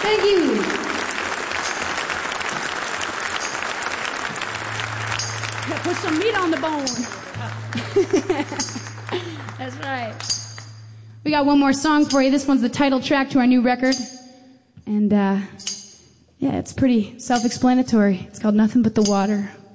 Thank you. Put some meat on the bone. That's right. We got one more song for you. This one's the title track to our new record. And, yeah, it's pretty self-explanatory. It's called Nothing But the Water.